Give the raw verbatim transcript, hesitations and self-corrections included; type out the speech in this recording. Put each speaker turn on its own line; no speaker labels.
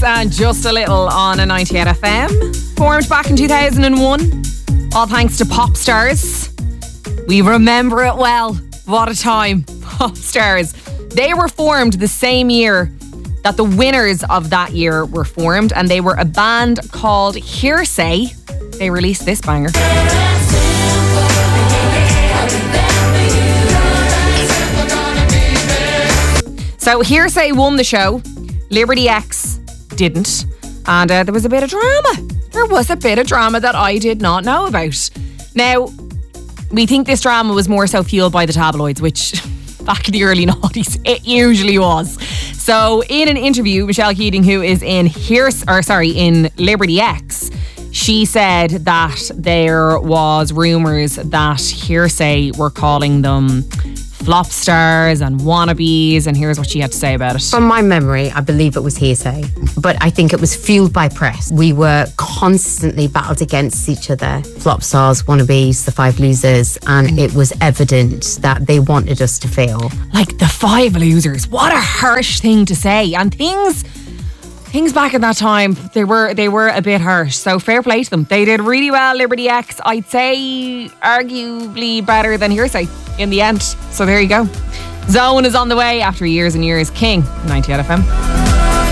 and Just a Little on a ninety-eight F M. Formed back in two thousand one, all thanks to Pop Stars. We remember it well. What a time. Pop Stars. They were formed the same year that the winners of that year were formed, and they were a band called Hearsay. They released this banger. So Hearsay won the show. Liberty X didn't. And uh, there was a bit of drama. There was a bit of drama that I did not know about. Now, we think this drama was more so fueled by the tabloids, which back in the early noughties, it usually was. So in an interview, Michelle Keating, who is in Hearsay, or sorry, in Liberty X, she said that there was rumours that Hearsay were calling them flop stars and wannabes, and here's what she had to say about it.
From my memory, I believe it was hearsay, but I think it was fueled by press. We were constantly battled against each other. Flop stars, wannabes, the five losers, and it was evident that they wanted us to feel
like the five losers. What a harsh thing to say. And things things back in that time, they were they were a bit harsh. So fair play to them. They did really well, Liberty X. I'd say arguably better than Hearsay in the end. So there you go. Zone is on the way after years and years. King, ninety-eight F M.